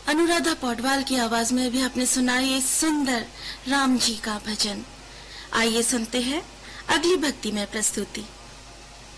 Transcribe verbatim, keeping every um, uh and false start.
अनुराधा पौडवाल की आवाज में भी आपने सुना ये सुंदर राम जी का भजन। आइए सुनते हैं अगली भक्ति में प्रस्तुति।